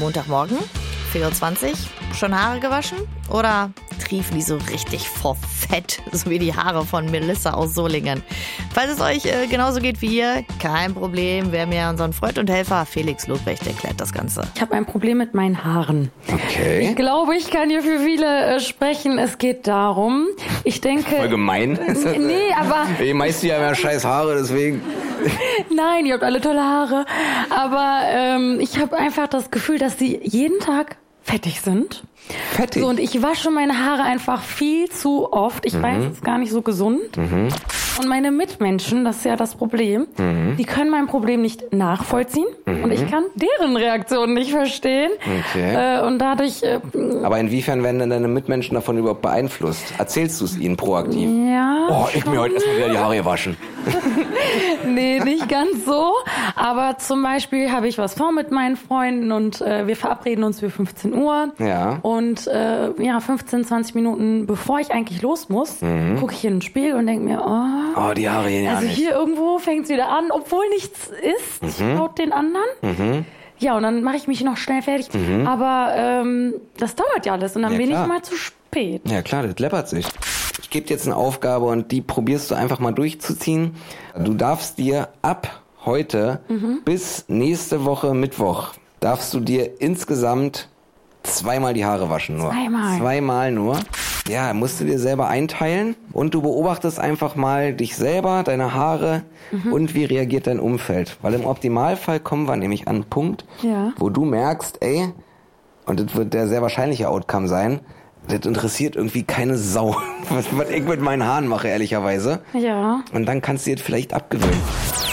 Montagmorgen, 4:20 Uhr, schon Haare gewaschen? Oder triefen die so richtig vor Fett, so wie die Haare von Melissa aus Solingen? Falls es euch genauso geht wie hier, kein Problem. Wir haben ja unseren Freund und Helfer Felix Lobrecht erklärt das Ganze. Ich habe ein Problem mit meinen Haaren. Okay. Ich glaube, ich kann hier für viele sprechen. Es geht darum, ich denke... Voll gemein. Nee, aber... Die meisten ja immer scheiß Haare, deswegen... Nein, ihr habt alle tolle Haare. Aber ich habe einfach das Gefühl, dass sie jeden Tag fettig sind. Fettig? So, und ich wasche meine Haare einfach viel zu oft. Ich weiß, es ist gar nicht so gesund. Und meine Mitmenschen, das ist ja das Problem, die können mein Problem nicht nachvollziehen. Und ich kann deren Reaktionen nicht verstehen. Okay. Und dadurch... Aber inwiefern werden denn deine Mitmenschen davon überhaupt beeinflusst? Erzählst du es ihnen proaktiv? Ja. Oh, ich mir heute erstmal wieder die Haare gewaschen. Nee, nicht ganz so. Aber zum Beispiel habe ich was vor mit meinen Freunden und wir verabreden uns für 15 Uhr. Ja. Und 15, 20 Minuten bevor ich eigentlich los muss, gucke ich in den Spiegel und denke mir, Oh, die Haare gehen ja also nicht. hier irgendwo fängt es wieder an, obwohl nichts ist, laut den anderen. Ja, und dann mache ich mich noch schnell fertig. Aber das dauert ja alles und dann Ja, bin klar. ich mal zu spät. Ja klar, das läppert sich. Ich gebe dir jetzt eine Aufgabe und die probierst du einfach mal durchzuziehen. Du darfst dir ab heute bis nächste Woche Mittwoch, darfst du dir insgesamt zweimal die Haare waschen nur. Zweimal nur. Ja, musst du dir selber einteilen und du beobachtest einfach mal dich selber, deine Haare und wie reagiert dein Umfeld. Weil im Optimalfall kommen wir nämlich an einen Punkt, wo du merkst, ey, und das wird der sehr wahrscheinliche Outcome sein, das interessiert irgendwie keine Sau, was ich mit meinen Haaren mache, ehrlicherweise. Ja. Und dann kannst du dir das vielleicht abgewöhnen.